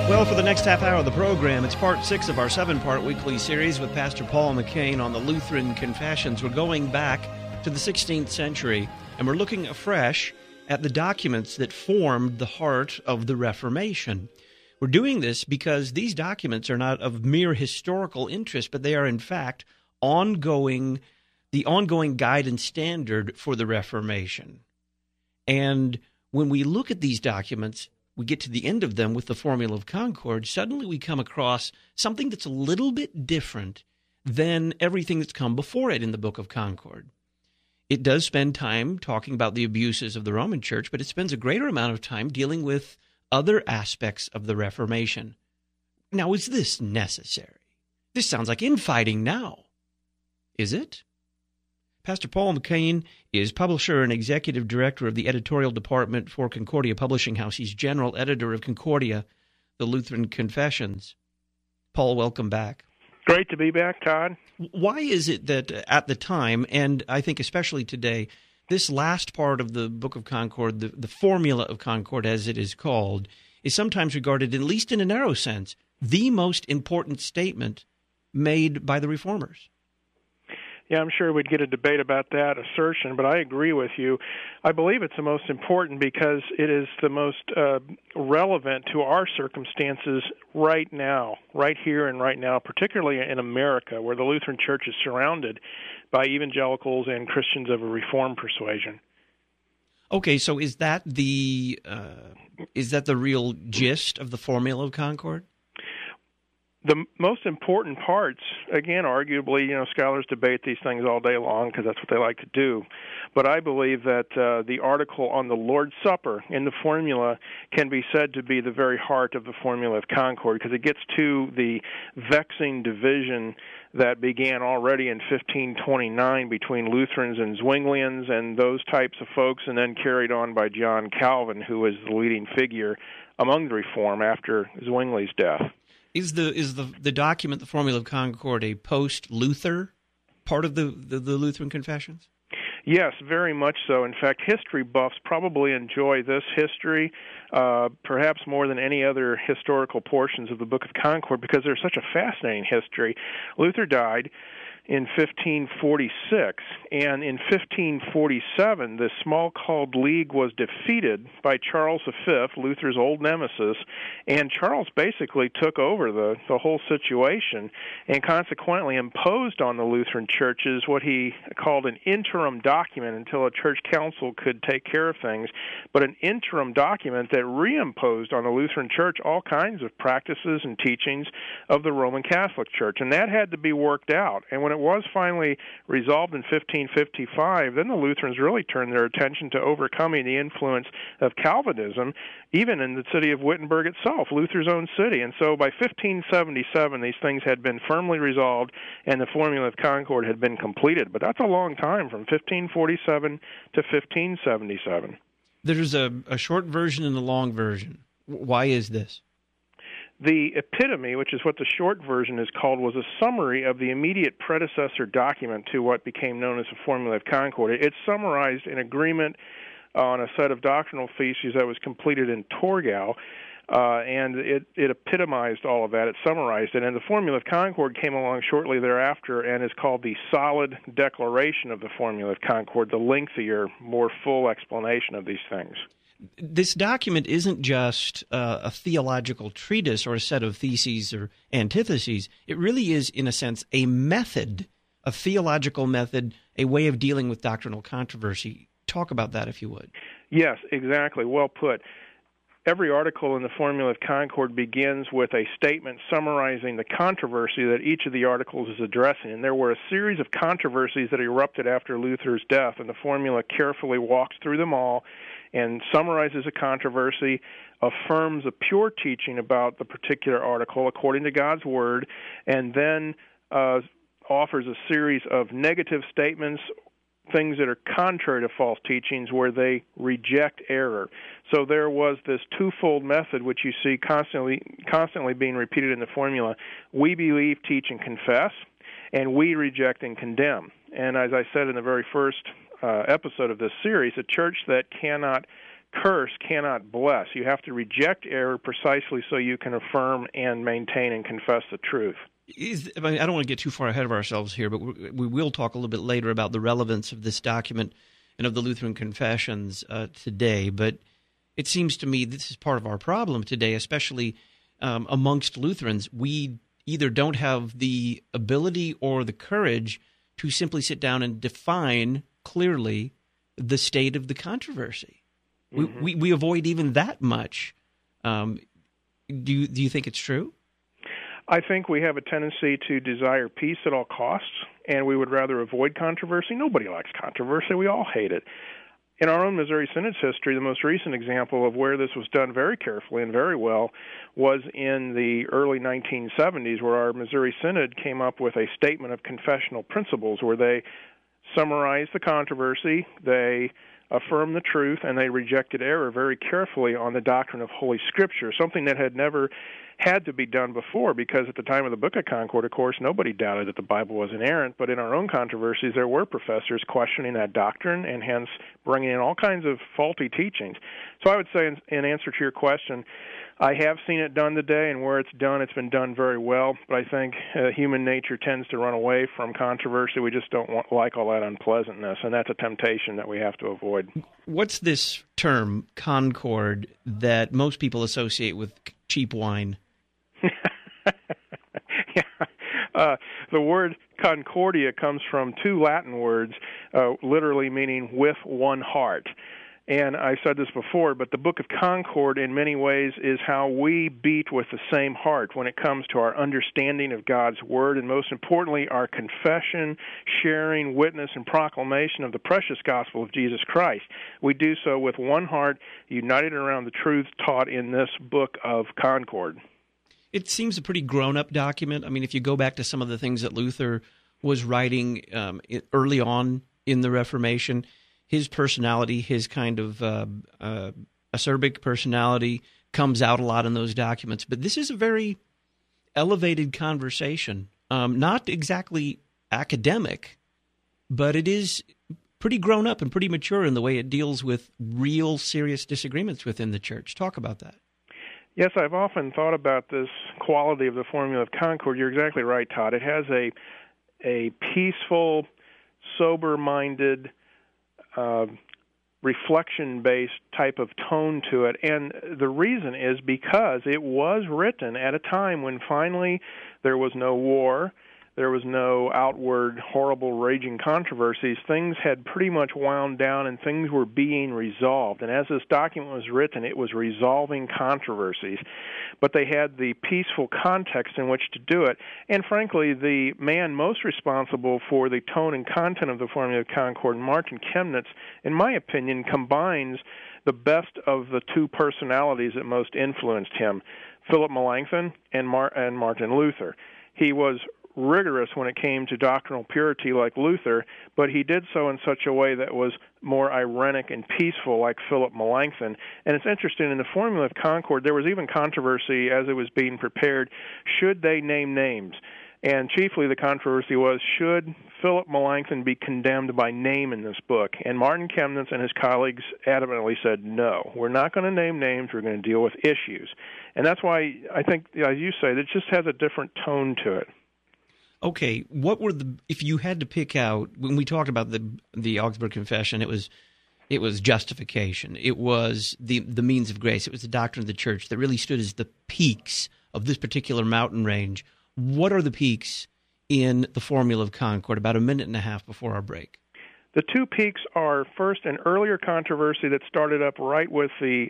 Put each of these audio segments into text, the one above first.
Well, for the next half hour of the program, it's part 6 of our 7-part weekly series with Pastor Paul McCain on the Lutheran Confessions. We're going back to the 16th century, and we're looking afresh at the documents that formed the heart of the Reformation. We're doing this because these documents are not of mere historical interest, but they are, in fact, the ongoing guide and standard for the Reformation. And when we look at these documents, we get to the end of them with the Formula of Concord, suddenly we come across something that's a little bit different than everything that's come before it in the Book of Concord. It does spend time talking about the abuses of the Roman Church, but it spends a greater amount of time dealing with other aspects of the Reformation. Now, is this necessary? This sounds like infighting now. Is it? Pastor Paul McCain is publisher and executive director of the editorial department for Concordia Publishing House. He's general editor of Concordia, the Lutheran Confessions. Paul, welcome back. Great to be back, Todd. Why is it that at the time, and I think especially today, this last part of the Book of Concord, the Formula of Concord as it is called, is sometimes regarded, at least in a narrow sense, the most important statement made by the Reformers? Yeah, I'm sure we'd get a debate about that assertion, but I agree with you. I believe it's the most important because it is the most relevant to our circumstances right now, right here and right now, particularly in America, where the Lutheran Church is surrounded by evangelicals and Christians of a Reformed persuasion. Okay, so is that the real gist of the Formula of Concord? The most important parts, again, arguably, scholars debate these things all day long because that's what they like to do. But I believe that the article on the Lord's Supper in the formula can be said to be the very heart of the Formula of Concord because it gets to the vexing division that began already in 1529 between Lutherans and Zwinglians and those types of folks, and then carried on by John Calvin, who was the leading figure among the Reform after Zwingli's death. Is the document, the Formula of Concord, a post-Luther part of the Lutheran Confessions? Yes, very much so. In fact, history buffs probably enjoy this history perhaps more than any other historical portions of the Book of Concord because there's such a fascinating history. Luther died in 1546, and in 1547, the Smalcald League was defeated by Charles V, Luther's old nemesis, and Charles basically took over the whole situation and consequently imposed on the Lutheran churches what he called an interim document until a church council could take care of things, but an interim document that reimposed on the Lutheran church all kinds of practices and teachings of the Roman Catholic Church, and that had to be worked out. And when it was finally resolved in 1555, then the Lutherans really turned their attention to overcoming the influence of Calvinism, even in the city of Wittenberg itself, Luther's own city. And so by 1577, these things had been firmly resolved, and the Formula of Concord had been completed. But that's a long time, from 1547 to 1577. There's a short version and a long version. Why is this? The epitome, which is what the short version is called, was a summary of the immediate predecessor document to what became known as the Formula of Concord. It summarized an agreement on a set of doctrinal theses that was completed in Torgau, and it epitomized all of that. It summarized it, and the Formula of Concord came along shortly thereafter and is called the Solid Declaration of the Formula of Concord, the lengthier, more full explanation of these things. This document isn't just a theological treatise or a set of theses or antitheses. It really is, in a sense, a method, a theological method, a way of dealing with doctrinal controversy. Talk about that, if you would. Yes, exactly. Well put. Every article in the Formula of Concord begins with a statement summarizing the controversy that each of the articles is addressing. And there were a series of controversies that erupted after Luther's death, and the Formula carefully walks through them all and summarizes a controversy, affirms a pure teaching about the particular article according to God's Word, and then offers a series of negative statements, things that are contrary to false teachings where they reject error. So there was this twofold method which you see constantly being repeated in the Formula. We believe, teach, and confess, and we reject and condemn. And as I said in the very first episode of this series, a church that cannot curse cannot bless. You have to reject error precisely so you can affirm and maintain and confess the truth. I don't want to get too far ahead of ourselves here, but we will talk a little bit later about the relevance of this document and of the Lutheran Confessions today. But it seems to me this is part of our problem today, especially amongst Lutherans. We either don't have the ability or the courage to simply sit down and define clearly the state of the controversy. Mm-hmm. We avoid even that much. Do you think it's true? I think we have a tendency to desire peace at all costs, and we would rather avoid controversy. Nobody likes controversy. We all hate it. In our own Missouri Synod's history, the most recent example of where this was done very carefully and very well was in the early 1970s, where our Missouri Synod came up with a statement of confessional principles where they summarized the controversy, they affirmed the truth, and they rejected error very carefully on the doctrine of Holy Scripture, something that had never had to be done before, because at the time of the Book of Concord, of course, nobody doubted that the Bible was inerrant, but in our own controversies, there were professors questioning that doctrine and hence bringing in all kinds of faulty teachings. So I would say, in answer to your question, I have seen it done today, and where it's done, it's been done very well, but I think human nature tends to run away from controversy. We just don't like all that unpleasantness, and that's a temptation that we have to avoid. What's this term, concord, that most people associate with cheap wine? The word concordia comes from two Latin words, literally meaning with one heart. And I've said this before, but the Book of Concord in many ways is how we beat with the same heart when it comes to our understanding of God's Word, and most importantly, our confession, sharing, witness, and proclamation of the precious gospel of Jesus Christ. We do so with one heart, united around the truth taught in this Book of Concord. It seems a pretty grown-up document. I mean, if you go back to some of the things that Luther was writing early on in the Reformation, his personality, his kind of acerbic personality comes out a lot in those documents. But this is a very elevated conversation, not exactly academic, but it is pretty grown up and pretty mature in the way it deals with real serious disagreements within the church. Talk about that. Yes, I've often thought about this quality of the Formula of Concord. You're exactly right, Todd. It has a peaceful, sober-minded, reflection-based type of tone to it. And the reason is because it was written at a time when finally there was no war, there was no outward, horrible, raging controversies. Things had pretty much wound down and things were being resolved. And as this document was written, it was resolving controversies. But they had the peaceful context in which to do it. And frankly, the man most responsible for the tone and content of the Formula of Concord, Martin Chemnitz, in my opinion, combines the best of the two personalities that most influenced him, Philip Melanchthon and Martin Luther. He was rigorous when it came to doctrinal purity like Luther, but he did so in such a way that was more ironic and peaceful like Philip Melanchthon. And it's interesting, in the Formula of Concord, there was even controversy as it was being prepared. Should they name names? And chiefly the controversy was, should Philip Melanchthon be condemned by name in this book? And Martin Chemnitz and his colleagues adamantly said, no, we're not going to name names, we're going to deal with issues. And that's why I think, as you say, it just has a different tone to it. Okay, what were if you had to pick out, when we talked about the Augsburg Confession, it was justification, it was the means of grace, it was the doctrine of the church that really stood as the peaks of this particular mountain range. What are the peaks in the Formula of Concord, about a minute and a half before our break? The two peaks are, first, an earlier controversy that started up right with the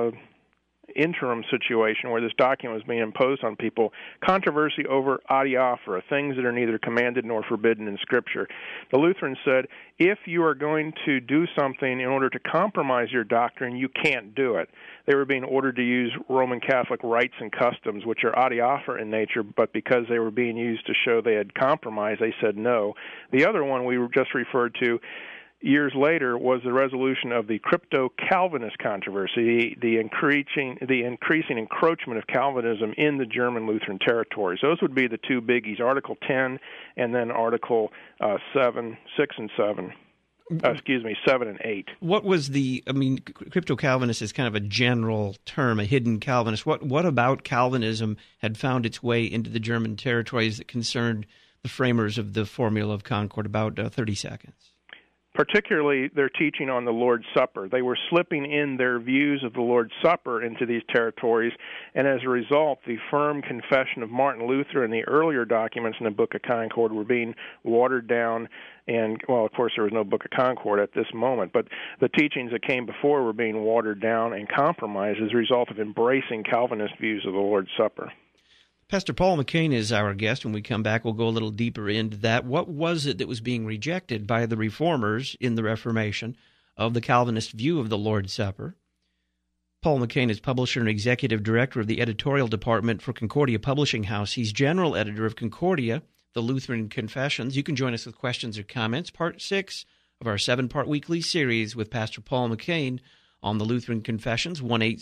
interim situation where this document was being imposed on people, controversy over adiaphora, things that are neither commanded nor forbidden in Scripture. The Lutherans said, if you are going to do something in order to compromise your doctrine, you can't do it. They were being ordered to use Roman Catholic rites and customs, which are adiaphora in nature, but because they were being used to show they had compromised, they said no. The other one we just referred to years later was the resolution of the crypto-Calvinist controversy, the increasing encroachment of Calvinism in the German Lutheran territories. Those would be the two biggies, Article 10 and then Article 6 and 7. 7 and 8. What was crypto-Calvinist is kind of a general term, a hidden Calvinist. What about Calvinism had found its way into the German territories that concerned the framers of the Formula of Concord? About 30 seconds. Particularly their teaching on the Lord's Supper. They were slipping in their views of the Lord's Supper into these territories, and as a result, the firm confession of Martin Luther and the earlier documents in the Book of Concord were being watered down. And, well, of course, there was no Book of Concord at this moment, but the teachings that came before were being watered down and compromised as a result of embracing Calvinist views of the Lord's Supper. Pastor Paul McCain is our guest. When we come back, we'll go a little deeper into that. What was it that was being rejected by the reformers in the Reformation of the Calvinist view of the Lord's Supper? Paul McCain is publisher and executive director of the editorial department for Concordia Publishing House. He's general editor of Concordia, the Lutheran Confessions. You can join us with questions or comments. Part 6 of our 7-part weekly series with Pastor Paul McCain on the Lutheran Confessions,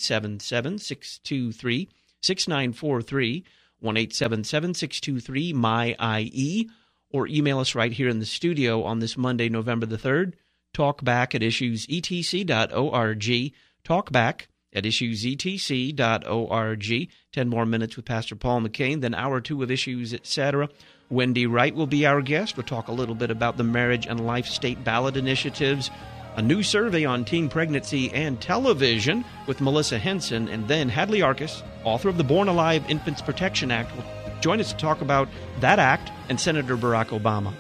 1-877-623-6943. 1-877-623-MY-IE, or email us right here in the studio on this Monday, November the 3rd, talkback@issuesetc.org, talkback@issuesetc.org. 10 more minutes with Pastor Paul McCain, then hour 2 of Issues, etc. Wendy Wright will be our guest. We'll talk a little bit about the marriage and life state ballot initiatives, a new survey on teen pregnancy and television with Melissa Henson, and then Hadley Arkes, author of the Born Alive Infants Protection Act, will join us to talk about that act and Senator Barack Obama.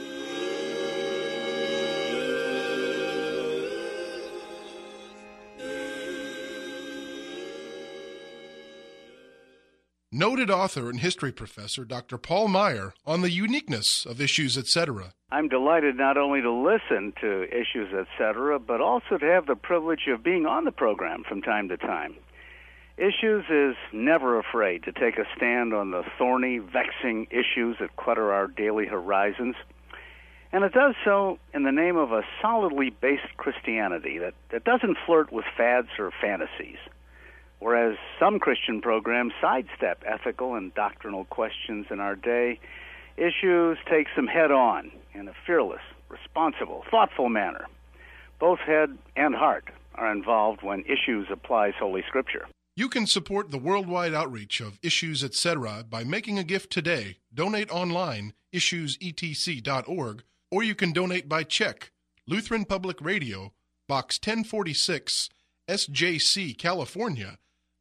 Noted author and history professor Dr. Paul Meier on the uniqueness of Issues, etc. I'm delighted not only to listen to Issues, etc., but also to have the privilege of being on the program from time to time. Issues is never afraid to take a stand on the thorny, vexing issues that clutter our daily horizons, and it does so in the name of a solidly based Christianity that doesn't flirt with fads or fantasies. Whereas some Christian programs sidestep ethical and doctrinal questions in our day, Issues takes them head-on in a fearless, responsible, thoughtful manner. Both head and heart are involved when Issues applies Holy Scripture. You can support the worldwide outreach of Issues, etc. by making a gift today. Donate online, issuesetc.org, or you can donate by check. Lutheran Public Radio, Box 1046, SJC, California,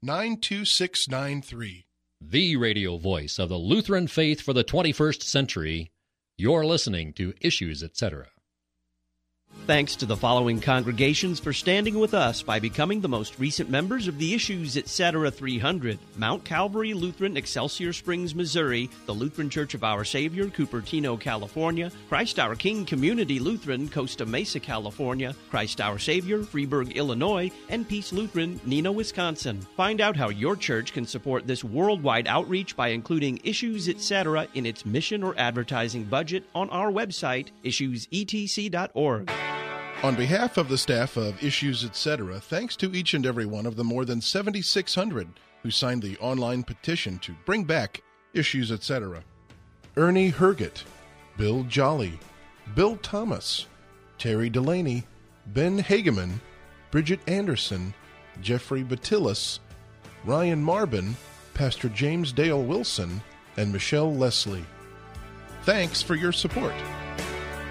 92693. The radio voice of the Lutheran faith for the 21st century. You're listening to Issues, etc. Thanks to the following congregations for standing with us by becoming the most recent members of the Issues, etc. 300. Mount Calvary Lutheran, Excelsior Springs, Missouri. The Lutheran Church of Our Savior, Cupertino, California. Christ Our King Community Lutheran, Costa Mesa, California. Christ Our Savior, Freeburg, Illinois. And Peace Lutheran, Neenah, Wisconsin. Find out how your church can support this worldwide outreach by including Issues, etc. in its mission or advertising budget on our website, issuesetc.org. On behalf of the staff of Issues, etc., thanks to each and every one of the more than 7,600 who signed the online petition to bring back Issues, etc. Ernie Herget, Bill Jolly, Bill Thomas, Terry Delaney, Ben Hageman, Bridget Anderson, Jeffrey Battilus, Ryan Marbin, Pastor James Dale Wilson, and Michelle Leslie. Thanks for your support.